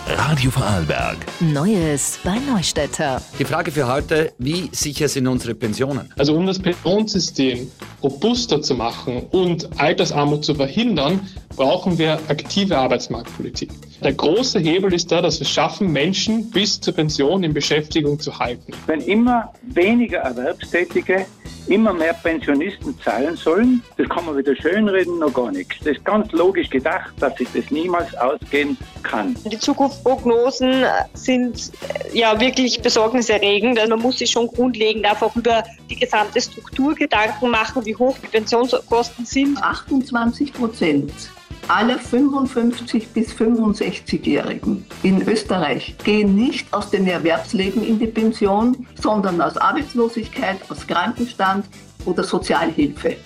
Radio Vorarlberg. Neues bei Neustädter. Die Frage für heute, wie sicher sind unsere Pensionen? Also um das Pensionssystem robuster zu machen und Altersarmut zu verhindern, brauchen wir aktive Arbeitsmarktpolitik. Der große Hebel ist da, dass wir es schaffen, Menschen bis zur Pension in Beschäftigung zu halten. Wenn immer weniger Erwerbstätige immer mehr Pensionisten zahlen sollen, das kann man wieder schönreden, noch gar nichts. Das ist ganz logisch gedacht, dass sich das niemals ausgehen kann. Die Zukunftsprognosen sind ja wirklich besorgniserregend. Also man muss sich schon grundlegend einfach über die gesamte Struktur Gedanken machen, wie hoch die Pensionskosten sind. 28% aller 55- bis 65-Jährigen in Österreich gehen nicht aus dem Erwerbsleben in die Pension, sondern aus Arbeitslosigkeit, aus Krankenstand oder Sozialhilfe.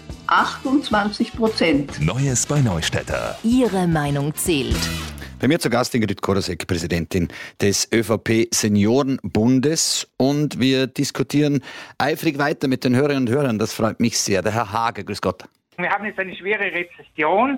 28%. Neues bei Neustädter. Ihre Meinung zählt. Bei mir zu Gast Ingrid Korosek, Präsidentin des ÖVP-Seniorenbundes. Und wir diskutieren eifrig weiter mit den Hörerinnen und Hörern. Das freut mich sehr. Der Herr Hager, grüß Gott. Wir haben jetzt eine schwere Rezession.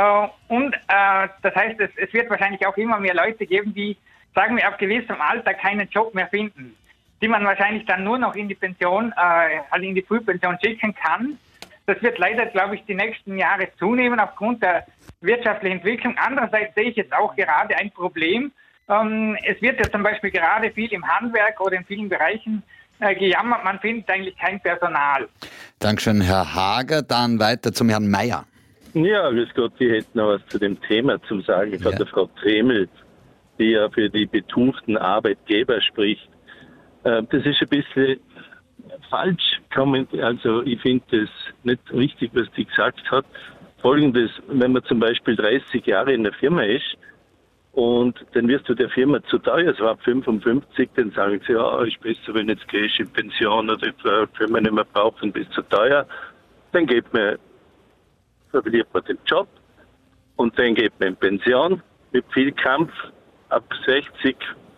Das heißt, es wird wahrscheinlich auch immer mehr Leute geben, die, sagen wir, auf gewissem Alter keinen Job mehr finden, die man wahrscheinlich dann nur noch in die Pension, also in die Frühpension schicken kann. Das wird leider, glaube ich, die nächsten Jahre zunehmen aufgrund der wirtschaftlichen Entwicklung. Andererseits sehe ich jetzt auch gerade ein Problem. Es wird ja zum Beispiel gerade viel im Handwerk oder in vielen Bereichen gejammert, man findet eigentlich kein Personal. Dankeschön, Herr Hager. Dann weiter zum Herrn Mayer. Ja, grüß Gott, wir hätten noch was zu dem Thema zum Sagen von der Frau Tremel, die ja für die betuchten Arbeitgeber spricht. Das ist ein bisschen falsch. Also ich finde das nicht richtig, was die gesagt hat. Folgendes, wenn man zum Beispiel 30 Jahre in der Firma ist und dann wirst du der Firma zu teuer, es war ab 55, dann sagen sie, ja, ist besser, wenn jetzt gehst in Pension oder die Firma nicht mehr brauchen, bist zu teuer. Dann verliert man den Job und dann geht man in Pension mit viel Kampf ab 60,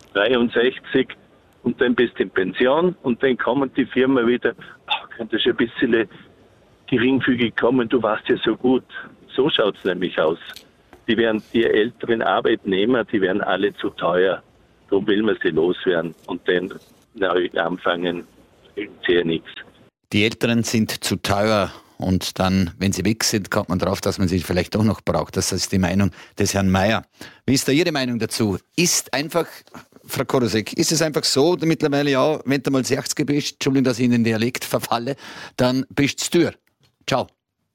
63 und dann bist du in Pension und dann kommen die Firma wieder, könnte schon ein bisschen geringfügig kommen, du warst ja so gut. So schaut es nämlich aus. Die älteren Arbeitnehmer, die werden alle zu teuer. Darum will man sie loswerden und dann neu anfangen, bringt ja nichts. Die Älteren sind zu teuer. Und dann, wenn sie weg sind, kommt man drauf, dass man sie vielleicht doch noch braucht. Das ist die Meinung des Herrn Mayer. Wie ist da Ihre Meinung dazu? Ist einfach, Frau Korosek, ist es einfach so, mittlerweile ja, wenn du mal 60 bist, Entschuldigung, dass ich in den Dialekt verfalle, dann bist du Tür. Ciao.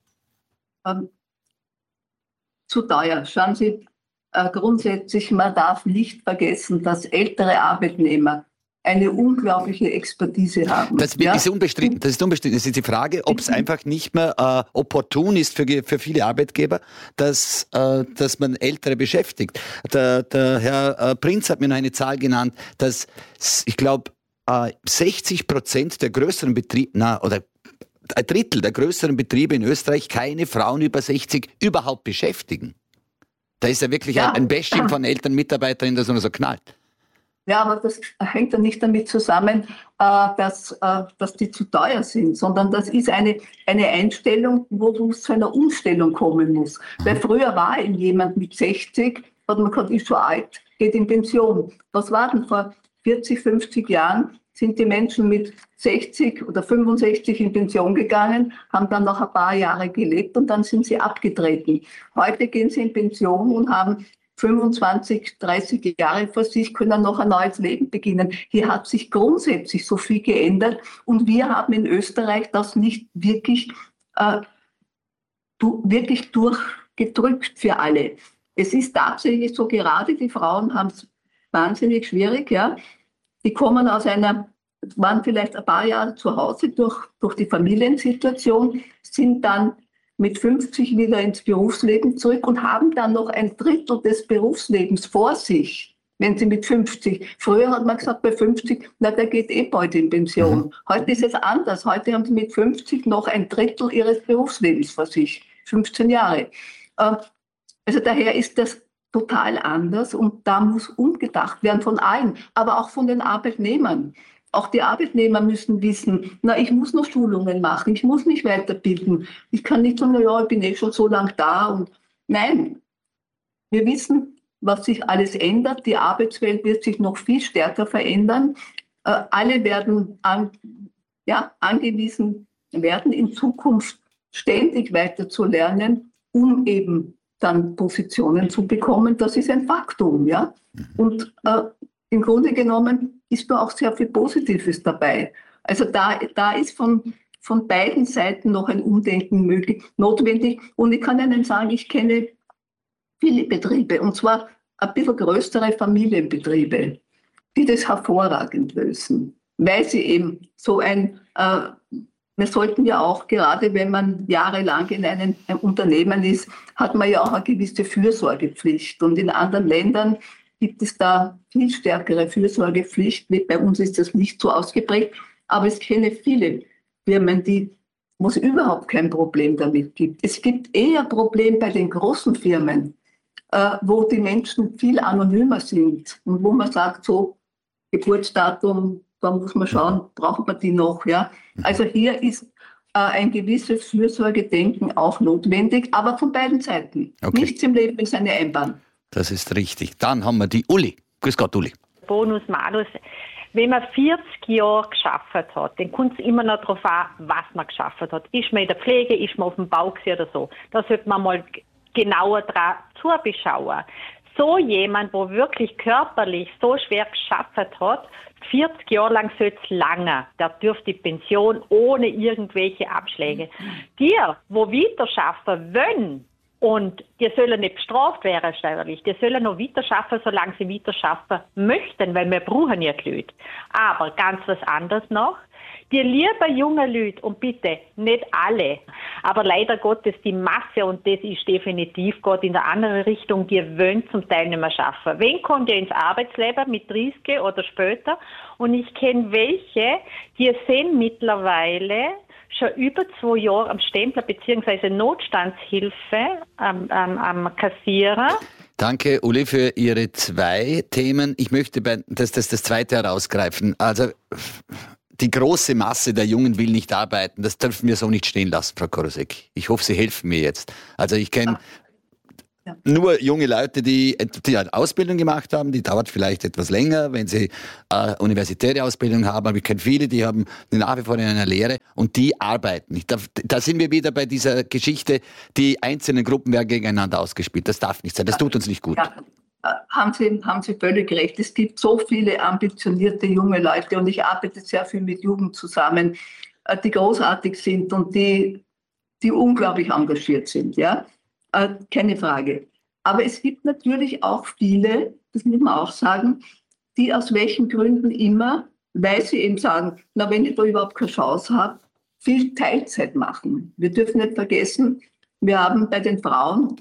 Zu teuer. Schauen Sie, grundsätzlich, man darf nicht vergessen, dass ältere Arbeitnehmer eine unglaubliche Expertise haben. Das ist unbestritten. Das ist unbestritten. Es ist die Frage, ob es einfach nicht mehr opportun ist für viele Arbeitgeber, dass man Ältere beschäftigt. Der Herr Prinz hat mir noch eine Zahl genannt, dass ich glaube 60% der größeren Betriebe, oder ein Drittel der größeren Betriebe in Österreich keine Frauen über 60 überhaupt beschäftigen. Da ist ja wirklich ein Bashing von älteren Mitarbeiterinnen, das nur so knallt. Ja, aber das hängt dann nicht damit zusammen, dass die zu teuer sind, sondern das ist eine Einstellung, wo es zu einer Umstellung kommen muss. Weil früher war jemand mit 60, hat man gesagt, ist schon alt, geht in Pension. Was war denn vor 40, 50 Jahren? Sind die Menschen mit 60 oder 65 in Pension gegangen, haben dann noch ein paar Jahre gelebt und dann sind sie abgetreten. Heute gehen sie in Pension und haben 25, 30 Jahre vor sich, können noch ein neues Leben beginnen. Hier hat sich grundsätzlich so viel geändert und wir haben in Österreich das nicht wirklich durchgedrückt für alle. Es ist tatsächlich so, gerade die Frauen haben es wahnsinnig schwierig. Ja. Die kommen waren vielleicht ein paar Jahre zu Hause durch die Familiensituation, sind dann mit 50 wieder ins Berufsleben zurück und haben dann noch ein Drittel des Berufslebens vor sich, wenn sie mit 50. Früher hat man gesagt, bei 50, der geht bald in Pension. Heute ist es anders. Heute haben sie mit 50 noch ein Drittel ihres Berufslebens vor sich, 15 Jahre. Also daher ist das total anders und da muss umgedacht werden von allen, aber auch von den Arbeitnehmern. Auch die Arbeitnehmer müssen wissen, ich muss noch Schulungen machen, ich muss mich weiterbilden. Ich kann nicht sagen, ich bin schon so lange da. Und nein, wir wissen, was sich alles ändert. Die Arbeitswelt wird sich noch viel stärker verändern. Alle werden angewiesen werden, in Zukunft ständig weiter zu lernen, um eben dann Positionen zu bekommen. Das ist ein Faktum, ja. Und im Grunde genommen ist da auch sehr viel Positives dabei. Also da ist von beiden Seiten noch ein Umdenken notwendig. Und ich kann Ihnen sagen, ich kenne viele Betriebe, und zwar ein bisschen größere Familienbetriebe, die das hervorragend lösen, weil sie eben so wir sollten ja auch, gerade wenn man jahrelang in einem Unternehmen ist, hat man ja auch eine gewisse Fürsorgepflicht. Und in anderen Ländern gibt es da viel stärkere Fürsorgepflicht. Bei uns ist das nicht so ausgeprägt, aber ich kenne viele Firmen, wo es überhaupt kein Problem damit gibt. Es gibt eher ein Problem bei den großen Firmen, wo die Menschen viel anonymer sind und wo man sagt, so Geburtsdatum, da muss man schauen, braucht man die noch. Ja? Also hier ist ein gewisses Fürsorgedenken auch notwendig, aber von beiden Seiten. Okay. Nichts im Leben ist eine Einbahn. Das ist richtig. Dann haben wir die Uli. Grüß Gott, Uli. Bonus, Malus. Wenn man 40 Jahre geschafft hat, dann kommt es immer noch darauf an, was man geschafft hat. Ist man in der Pflege, ist man auf dem Bau oder so. Da sollte man mal genauer dran zuschauen. So jemand, der wirklich körperlich so schwer geschafft hat, 40 Jahre lang soll es lange. Der dürfte die Pension ohne irgendwelche Abschläge. Die weiter schaffen wollen, und die sollen nicht bestraft werden steuerlich, die sollen noch weiter schaffen, solange sie weiter schaffen möchten, weil wir brauchen ja die Leute. Aber ganz was anderes noch. Die lieben jungen Leute, und bitte nicht alle, aber leider Gottes die Masse, und das ist definitiv Gott in der andere Richtung, die wollen zum Teil nicht mehr schaffen. Wen kommt ja ins Arbeitsleben mit 30 oder später? Und ich kenne welche, die sind mittlerweile schon über 2 Jahre am Stempler bzw. Notstandshilfe am Kassierer. Danke, Uli, für Ihre 2 Themen. Ich möchte das zweite herausgreifen. Also die große Masse der Jungen will nicht arbeiten. Das dürfen wir so nicht stehen lassen, Frau Korosek. Ich hoffe, Sie helfen mir jetzt. Also ich kenne nur junge Leute, die eine Ausbildung gemacht haben. Die dauert vielleicht etwas länger, wenn sie universitäre Ausbildung haben. Aber ich kenne viele, die haben nach wie vor in einer Lehre und die arbeiten nicht. Da sind wir wieder bei dieser Geschichte, die einzelnen Gruppen werden gegeneinander ausgespielt. Das darf nicht sein. Das tut uns nicht gut. Ja. Haben Sie völlig recht. Es gibt so viele ambitionierte junge Leute und ich arbeite sehr viel mit Jugend zusammen, die großartig sind und die unglaublich engagiert sind. Ja? Keine Frage. Aber es gibt natürlich auch viele, das muss man auch sagen, die aus welchen Gründen immer, weil sie eben sagen, na, wenn ich da überhaupt keine Chance habe, viel Teilzeit machen. Wir dürfen nicht vergessen, wir haben bei den Frauen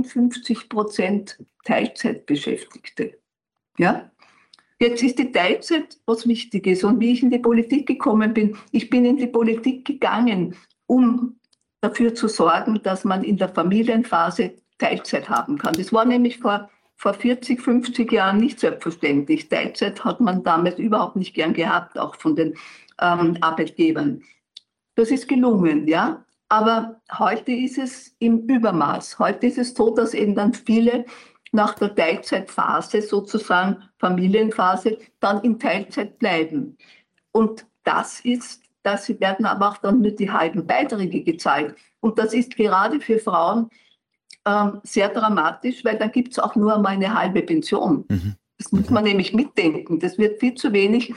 51% Teilzeitbeschäftigte. Ja? Jetzt ist die Teilzeit was Wichtiges. Und wie ich in die Politik gekommen bin, ich bin in die Politik gegangen, um dafür zu sorgen, dass man in der Familienphase Teilzeit haben kann. Das war nämlich vor 40, 50 Jahren nicht selbstverständlich. Teilzeit hat man damals überhaupt nicht gern gehabt, auch von den Arbeitgebern. Das ist gelungen, ja. Aber heute ist es im Übermaß. Heute ist es so, dass eben dann viele nach der Teilzeitphase, sozusagen Familienphase, dann in Teilzeit bleiben. Und das werden aber auch dann nur die halben Beiträge gezahlt. Und das ist gerade für Frauen sehr dramatisch, weil dann gibt es auch nur einmal eine halbe Pension. Mhm. Das muss man nämlich mitdenken. Das wird viel zu wenig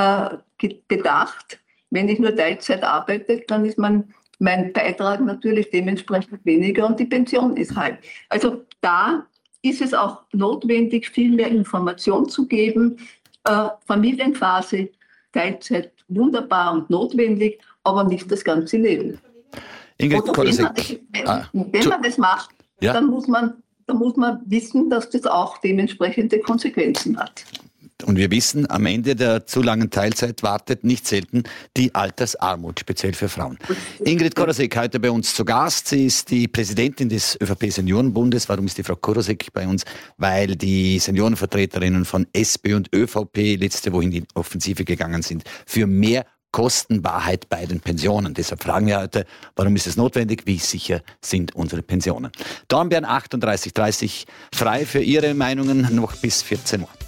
bedacht. Wenn ich nur Teilzeit arbeite, dann ist mein Beitrag natürlich dementsprechend weniger und die Pension ist halb. Also da ist es auch notwendig, viel mehr Information zu geben. Familienphase, Teilzeit, wunderbar und notwendig, aber nicht das ganze Leben. Ingrid Korosek. Wenn man das macht, ja, dann muss man wissen, dass das auch dementsprechende Konsequenzen hat. Und wir wissen, am Ende der zu langen Teilzeit wartet nicht selten die Altersarmut, speziell für Frauen. Ingrid Korosek heute bei uns zu Gast. Sie ist die Präsidentin des ÖVP-Seniorenbundes. Warum ist die Frau Korosek bei uns? Weil die Seniorenvertreterinnen von SP und ÖVP letzte Woche in die Offensive gegangen sind für mehr Kostenwahrheit bei den Pensionen. Deshalb fragen wir heute, warum ist es notwendig? Wie sicher sind unsere Pensionen? Dornbirn 3830 frei für Ihre Meinungen noch bis 14 Uhr.